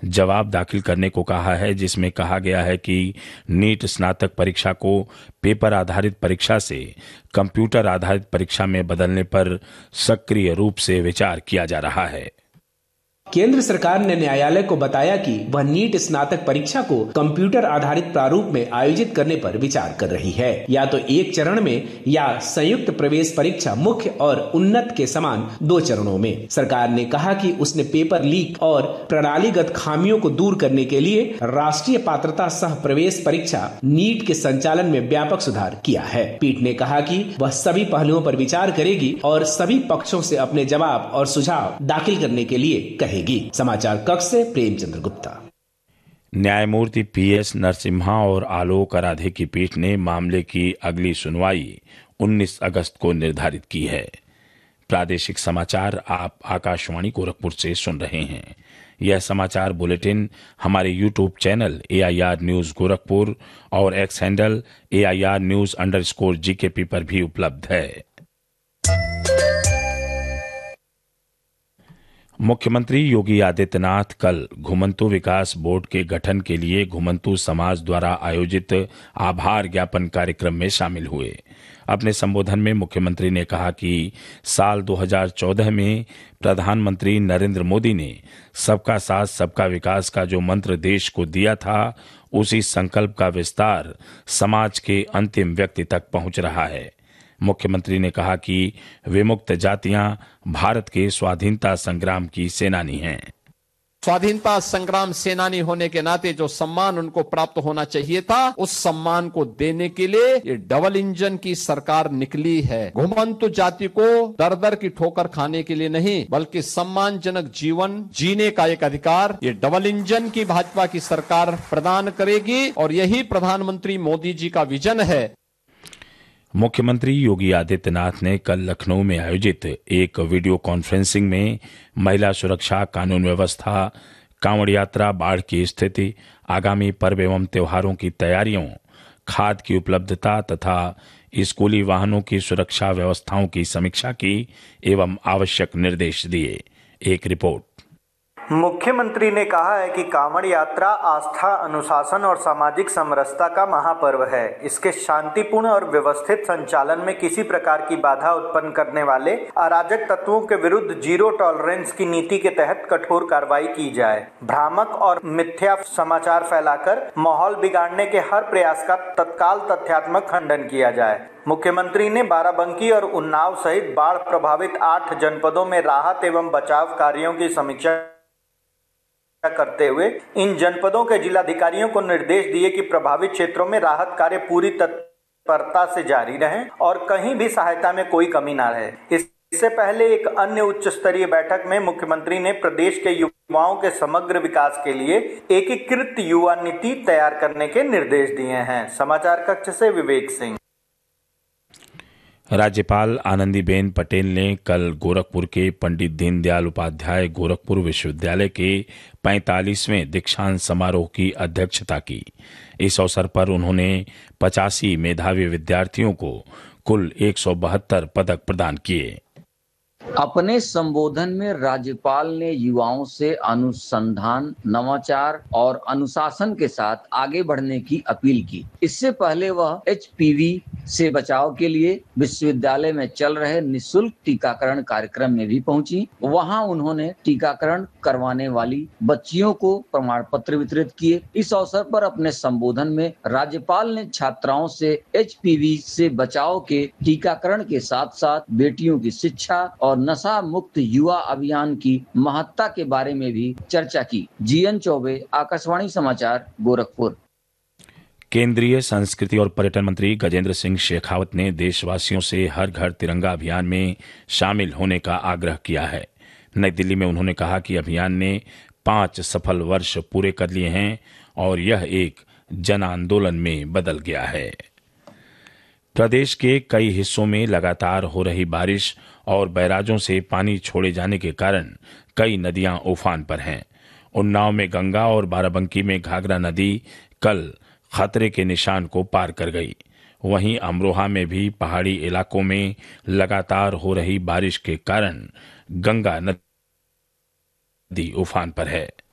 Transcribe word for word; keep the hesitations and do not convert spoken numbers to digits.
जवाब दाखिल करने को कहा है, जिसमें कहा गया है कि नीट स्नातक परीक्षा को पेपर आधारित परीक्षा से कंप्यूटर आधारित परीक्षा में बदलने पर सक्रिय रूप से विचार किया जा रहा है। केंद्र सरकार ने न्यायालय को बताया कि वह नीट स्नातक परीक्षा को कंप्यूटर आधारित प्रारूप में आयोजित करने पर विचार कर रही है, या तो एक चरण में या संयुक्त प्रवेश परीक्षा मुख्य और उन्नत के समान दो चरणों में। सरकार ने कहा कि उसने पेपर लीक और प्रणालीगत खामियों को दूर करने के लिए राष्ट्रीय पात्रता सह प्रवेश परीक्षा नीट के संचालन में व्यापक सुधार किया है। पीठ ने कहा कि वह सभी पहलुओं पर विचार करेगी और सभी पक्षों से अपने जवाब और सुझाव दाखिल करने के लिए कहेगी। समाचार कक्ष से प्रेमचंद्र गुप्ता। न्यायमूर्ति पी एस नरसिम्हा और आलोक आराधे की पीठ ने मामले की अगली सुनवाई उन्नीस अगस्त को निर्धारित की है। प्रादेशिक समाचार आप आकाशवाणी गोरखपुर से सुन रहे हैं। यह समाचार बुलेटिन हमारे YouTube channel A I R news Gorakhpur और x handle A I R news under score जी के पी पर भी उपलब्ध है। मुख्यमंत्री योगी आदित्यनाथ कल घुमंतू विकास बोर्ड के गठन के लिए घुमंतू समाज द्वारा आयोजित आभार ज्ञापन कार्यक्रम में शामिल हुए। अपने संबोधन में मुख्यमंत्री ने कहा कि साल दो हज़ार चौदह में प्रधानमंत्री नरेंद्र मोदी ने सबका साथ सबका विकास का जो मंत्र देश को दिया था, उसी संकल्प का विस्तार समाज के अंतिम व्यक्ति तक पहुंच रहा है। मुख्यमंत्री ने कहा कि विमुक्त जातियां भारत के स्वाधीनता संग्राम की सेनानी हैं। स्वाधीनता संग्राम सेनानी होने के नाते जो सम्मान उनको प्राप्त होना चाहिए था, उस सम्मान को देने के लिए ये डबल इंजन की सरकार निकली है। घुमंतु जाति को दर दर की ठोकर खाने के लिए नहीं, बल्कि सम्मानजनक जीवन जीने का एक अधिकार ये डबल इंजन की भाजपा की सरकार प्रदान करेगी और यही प्रधानमंत्री मोदी जी का विजन है। मुख्यमंत्री योगी आदित्यनाथ ने कल लखनऊ में आयोजित एक वीडियो कॉन्फ्रेंसिंग में महिला सुरक्षा, कानून व्यवस्था, कांवड़ यात्रा, बाढ़ की स्थिति, आगामी पर्व एवं त्योहारों की तैयारियों, खाद की उपलब्धता तथा स्कूली वाहनों की सुरक्षा व्यवस्थाओं की समीक्षा की एवं आवश्यक निर्देश दिए। एक रिपोर्ट। मुख्यमंत्री ने कहा है कि कांवड़ यात्रा आस्था, अनुशासन और सामाजिक समरसता का महापर्व है। इसके शांतिपूर्ण और व्यवस्थित संचालन में किसी प्रकार की बाधा उत्पन्न करने वाले अराजक तत्वों के विरुद्ध जीरो टॉलरेंस की नीति के तहत कठोर कार्रवाई की जाए। भ्रामक और मिथ्या समाचार फैलाकर माहौल बिगाड़ने के हर प्रयास का तत्काल तथ्यात्मक खंडन किया जाए। मुख्यमंत्री ने बाराबंकी और उन्नाव सहित बाढ़ प्रभावित आठ जनपदों में राहत एवं बचाव कार्यों की समीक्षा करते हुए इन जनपदों के जिलाधिकारियों को निर्देश दिए कि प्रभावित क्षेत्रों में राहत कार्य पूरी तत्परता से जारी रहें और कहीं भी सहायता में कोई कमी न रहे। इससे पहले एक अन्य उच्च स्तरीय बैठक में मुख्यमंत्री ने प्रदेश के युवाओं के समग्र विकास के लिए एकीकृत युवा नीति तैयार करने के निर्देश दिए हैं। समाचार कक्ष से विवेक सिंह। राज्यपाल आनंदीबेन पटेल ने कल गोरखपुर के पंडित दीनदयाल उपाध्याय गोरखपुर विश्वविद्यालय के पैंतालीसवें दीक्षांत समारोह की अध्यक्षता की। इस अवसर पर उन्होंने पचासी मेधावी विद्यार्थियों को कुल एक सौ बहत्तर पदक प्रदान किए। अपने संबोधन में राज्यपाल ने युवाओं से अनुसंधान, नवाचार और अनुशासन के साथ आगे बढ़ने की अपील की। इससे पहले वह एच पी वी से बचाव के लिए विश्वविद्यालय में चल रहे निःशुल्क टीकाकरण कार्यक्रम में भी पहुंची। वहां उन्होंने टीकाकरण करवाने वाली बच्चियों को प्रमाण पत्र वितरित किए। इस अवसर पर अपने संबोधन में राज्यपाल ने छात्राओं से एच पी वी से बचाव के टीकाकरण के साथ साथ बेटियों की शिक्षा और नशा मुक्त युवा अभियान की महत्ता के बारे में भी चर्चा की। जी एन चौबे, आकाशवाणी समाचार, गोरखपुर। केंद्रीय संस्कृति और पर्यटन मंत्री गजेंद्र सिंह शेखावत ने देशवासियों से हर घर तिरंगा अभियान में शामिल होने का आग्रह किया है। नई दिल्ली में उन्होंने कहा कि अभियान ने पांच सफल वर्ष पूरे कर लिए हैं और यह एक जन आंदोलन में बदल गया है। प्रदेश के कई हिस्सों में लगातार हो रही बारिश और बैराजों से पानी छोड़े जाने के कारण कई नदियां उफान पर हैं। उन्नाव में गंगा और बाराबंकी में घाघरा नदी कल खतरे के निशान को पार कर गई। वहीं अमरोहा में भी पहाड़ी इलाकों में लगातार हो रही बारिश के कारण गंगा नदी उफान पर है।